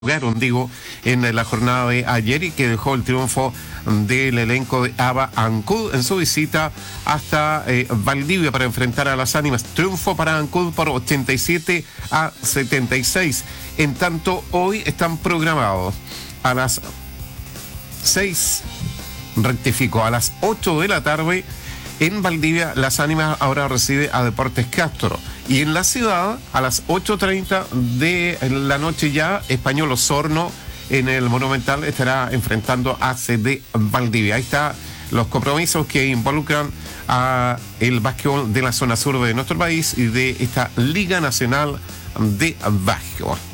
jugaron, digo, en la jornada de ayer y que dejó el triunfo del elenco de ABA Ancud en su visita hasta Valdivia para enfrentar a las Ánimas. Triunfo para Ancud por 87-76. En tanto, hoy están programados a las 8 de la tarde en Valdivia. Las Ánimas ahora recibe a Deportes Castro. Y en la ciudad, a las 8:30 de la noche ya, Español Osorno en el Monumental estará enfrentando a CD Valdivia. Ahí están los compromisos que involucran a el básquetbol de la zona sur de nuestro país y de esta Liga Nacional de Básquetbol.